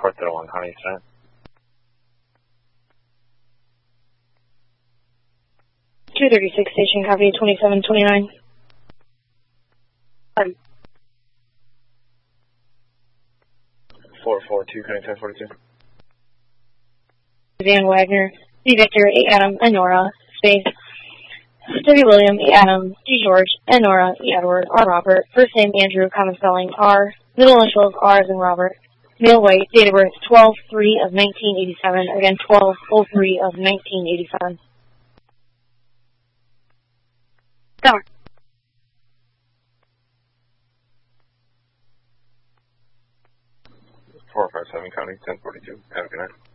431 Huntington. Station, copy 2729. 442, County 1042. Van Wagner, D. Victor, A. Adam, Nora, space, W. William, E. Adam, D. George, Nora, E. Edward, R. Robert, first name Andrew, common spelling R, middle initials R as in Robert, male white, date of birth 12/3 of 1987, again 12/03 of 1987. Summer. 457 County 1042. Have a good night.